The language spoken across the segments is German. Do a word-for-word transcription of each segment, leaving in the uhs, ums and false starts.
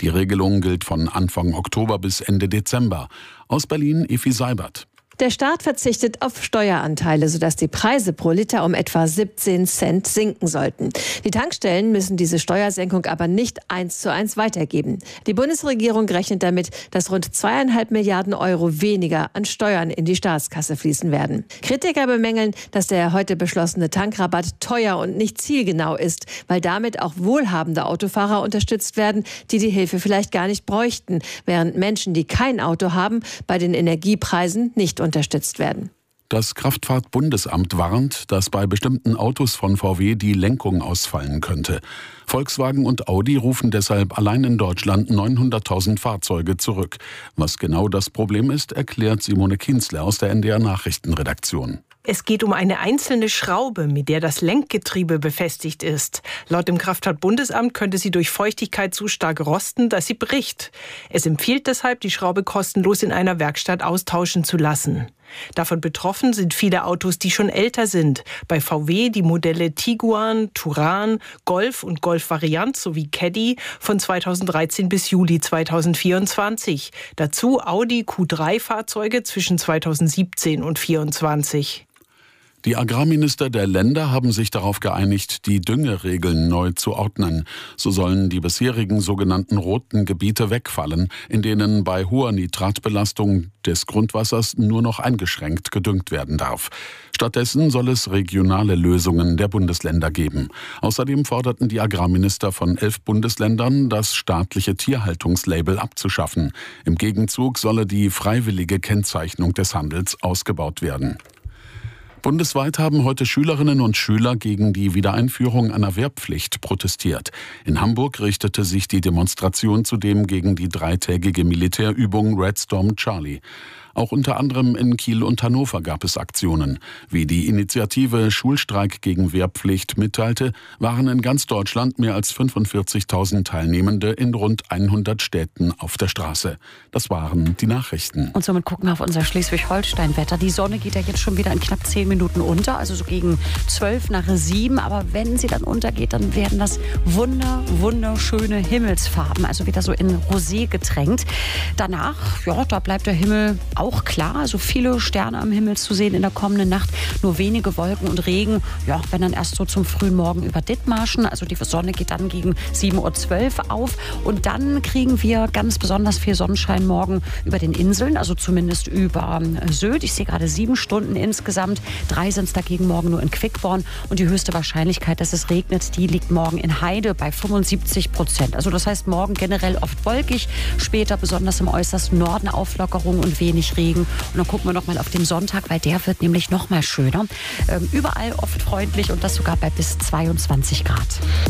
Die Regelung gilt von Anfang Oktober bis Ende Dezember. Aus Berlin Efi Seibert. Der Staat verzichtet auf Steueranteile, sodass die Preise pro Liter um etwa siebzehn Cent sinken sollten. Die Tankstellen müssen diese Steuersenkung aber nicht eins zu eins weitergeben. Die Bundesregierung rechnet damit, dass rund zweieinhalb Milliarden Euro weniger an Steuern in die Staatskasse fließen werden. Kritiker bemängeln, dass der heute beschlossene Tankrabatt teuer und nicht zielgenau ist, weil damit auch wohlhabende Autofahrer unterstützt werden, die die Hilfe vielleicht gar nicht bräuchten, während Menschen, die kein Auto haben, bei den Energiepreisen nicht unterstützt werden. Das Kraftfahrtbundesamt warnt, dass bei bestimmten Autos von V W die Lenkung ausfallen könnte. Volkswagen und Audi rufen deshalb allein in Deutschland neunhunderttausend Fahrzeuge zurück. Was genau das Problem ist, erklärt Simone Kienzle aus der N D R Nachrichtenredaktion. Es geht um eine einzelne Schraube, mit der das Lenkgetriebe befestigt ist. Laut dem Kraftfahrtbundesamt könnte sie durch Feuchtigkeit so stark rosten, dass sie bricht. Es empfiehlt deshalb, die Schraube kostenlos in einer Werkstatt austauschen zu lassen. Davon betroffen sind viele Autos, die schon älter sind. Bei V W die Modelle Tiguan, Touran, Golf und Golf-Variant sowie Caddy von zweitausenddreizehn bis Juli zweitausendvierundzwanzig. Dazu Audi Q drei Fahrzeuge zwischen zweitausendsiebzehn und zweitausendvierundzwanzig. Die Agrarminister der Länder haben sich darauf geeinigt, die Düngeregeln neu zu ordnen. So sollen die bisherigen sogenannten roten Gebiete wegfallen, in denen bei hoher Nitratbelastung des Grundwassers nur noch eingeschränkt gedüngt werden darf. Stattdessen soll es regionale Lösungen der Bundesländer geben. Außerdem forderten die Agrarminister von elf Bundesländern, das staatliche Tierhaltungslabel abzuschaffen. Im Gegenzug solle die freiwillige Kennzeichnung des Handels ausgebaut werden. Bundesweit haben heute Schülerinnen und Schüler gegen die Wiedereinführung einer Wehrpflicht protestiert. In Hamburg richtete sich die Demonstration zudem gegen die dreitägige Militärübung Red Storm Charlie. Auch unter anderem in Kiel und Hannover gab es Aktionen. Wie die Initiative Schulstreik gegen Wehrpflicht mitteilte, waren in ganz Deutschland mehr als fünfundvierzigtausend Teilnehmende in rund hundert Städten auf der Straße. Das waren die Nachrichten. Und somit gucken wir auf unser Schleswig-Holstein-Wetter. Die Sonne geht ja jetzt schon wieder in knapp zehn Minuten unter, also so gegen zwölf nach sieben. Aber wenn sie dann untergeht, dann werden das wunder, wunderschöne Himmelsfarben, also wieder so in Rosé getränkt. Danach, ja, da bleibt der Himmel auch klar, also viele Sterne am Himmel zu sehen in der kommenden Nacht, nur wenige Wolken und Regen, ja, wenn dann erst so zum frühen Morgen über Dithmarschen, also die Sonne geht dann gegen sieben Uhr zwölf auf und dann kriegen wir ganz besonders viel Sonnenschein morgen über den Inseln, also zumindest über Sylt. Ich sehe gerade sieben Stunden insgesamt, drei sind es dagegen morgen nur in Quickborn und die höchste Wahrscheinlichkeit, dass es regnet, die liegt morgen in Heide bei fünfundsiebzig Prozent. Also das heißt morgen generell oft wolkig, später besonders im äußersten Norden Auflockerung und wenig Regen. Und dann gucken wir noch mal auf den Sonntag, weil der wird nämlich noch mal schöner. Ähm, überall oft freundlich und das sogar bei bis zweiundzwanzig Grad.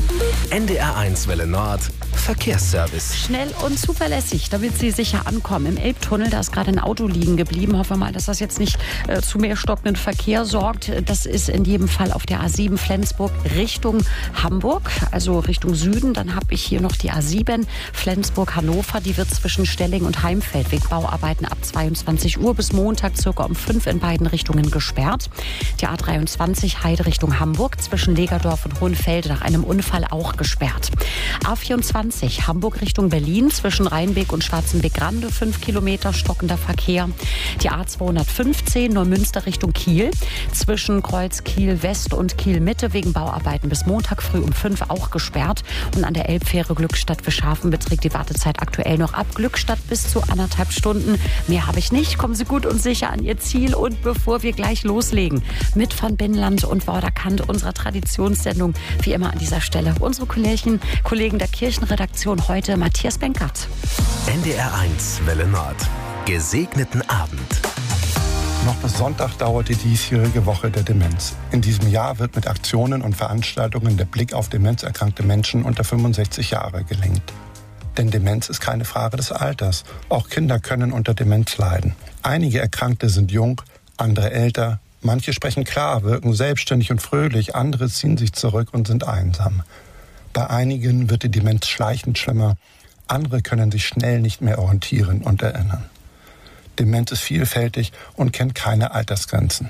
N D R eins Welle Nord, Verkehrsservice. Schnell und zuverlässig, damit Sie sicher ankommen. Im Elbtunnel, da ist gerade ein Auto liegen geblieben. Hoffen wir mal, dass das jetzt nicht äh, zu mehr stockenden Verkehr sorgt. Das ist in jedem Fall auf der A sieben Flensburg Richtung Hamburg, also Richtung Süden. Dann habe ich hier noch die A sieben Flensburg-Hannover. Die wird zwischen Stelling und Heimfeld wegen Bauarbeiten ab zweiundzwanzig Uhr bis Montag circa um fünf in beiden Richtungen gesperrt. Die A dreiundzwanzig Heide Richtung Hamburg zwischen Legerdorf und Hohenfelde nach einem Unfall auch gesperrt. A vierundzwanzig Hamburg Richtung Berlin zwischen Rheinbeek und Schwarzenbeck-Grande fünf Kilometer stockender Verkehr. Die A zweihundertfünfzehn Neumünster Richtung Kiel zwischen Kreuz Kiel West und Kiel Mitte wegen Bauarbeiten bis Montag früh um fünf auch gesperrt. Und an der Elbfähre Glückstadt Fischhafen beträgt die Wartezeit aktuell noch ab Glückstadt bis zu anderthalb Stunden. Mehr habe ich nicht. Kommen Sie gut und sicher an Ihr Ziel. Und bevor wir gleich loslegen mit von Binnenland und Vorderkant unserer Traditionssendung, wie immer an dieser Stelle unsere Kollegen, Kollegen der Kirchenredaktion heute, Matthias Benkert. N D R eins Welle Nord. Gesegneten Abend. Noch bis Sonntag dauert die diesjährige Woche der Demenz. In diesem Jahr wird mit Aktionen und Veranstaltungen der Blick auf demenzerkrankte Menschen unter fünfundsechzig Jahre gelenkt. Denn Demenz ist keine Frage des Alters. Auch Kinder können unter Demenz leiden. Einige Erkrankte sind jung, andere älter. Manche sprechen klar, wirken selbstständig und fröhlich. Andere ziehen sich zurück und sind einsam. Bei einigen wird die Demenz schleichend schlimmer. Andere können sich schnell nicht mehr orientieren und erinnern. Demenz ist vielfältig und kennt keine Altersgrenzen.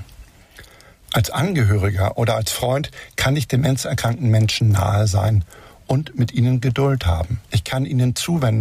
Als Angehöriger oder als Freund kann ich demenzerkrankten Menschen nahe sein und mit ihnen Geduld haben. Ich kann ihnen zuwenden